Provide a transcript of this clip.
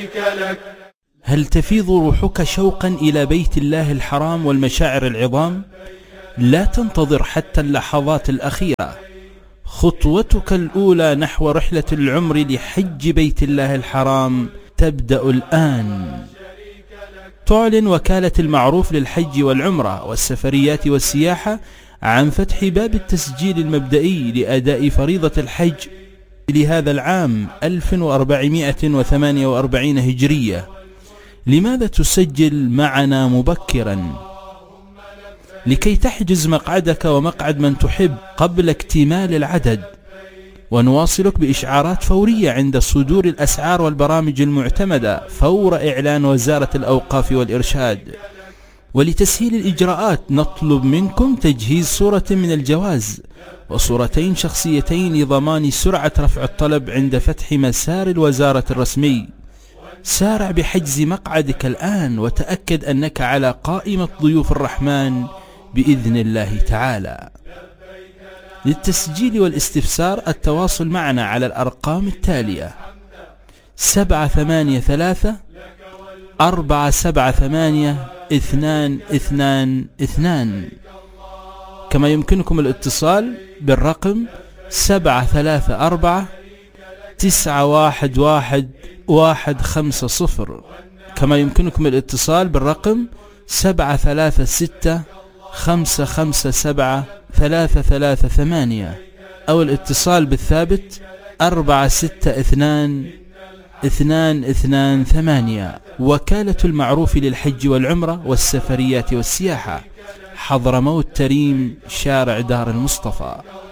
هل تفيض روحك شوقا إلى بيت الله الحرام والمشاعر العظام؟ لا تنتظر حتى اللحظات الأخيرة، خطوتك الأولى نحو رحلة العمر لحج بيت الله الحرام تبدأ الآن. تعلن وكالة المعروف للحج والعمرة والسفريات والسياحة عن فتح باب التسجيل المبدئي لأداء فريضة الحج لهذا العام 1448 هجرية. لماذا تسجل معنا مبكرا؟ لكي تحجز مقعدك ومقعد من تحب قبل اكتمال العدد، ونواصلك بإشعارات فورية عند صدور الأسعار والبرامج المعتمدة فور إعلان وزارة الأوقاف والإرشاد. ولتسهيل الإجراءات نطلب منكم تجهيز صورة من الجواز وصورتين شخصيتين لضمان سرعة رفع الطلب عند فتح مسار الوزارة الرسمي. سارع بحجز مقعدك الآن وتأكد أنك على قائمة ضيوف الرحمن بإذن الله تعالى. للتسجيل والاستفسار التواصل معنا على الأرقام التالية: 783-478-222. كما يمكنكم الاتصال بالرقم 734-911-150. كما يمكنكم الاتصال بالرقم 736-557-338 أو الاتصال بالثابت 462-228. وكالة المعروف للحج والعمرة والسفريات والسياحة، حضرموت تريم، شارع دار المصطفى.